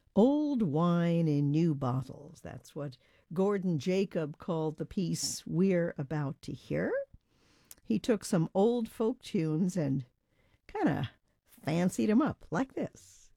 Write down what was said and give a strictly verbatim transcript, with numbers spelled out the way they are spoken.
Old wine in new bottles. That's what Gordon Jacob called the piece we're about to hear. He took some old folk tunes and kind of fancied them up like this.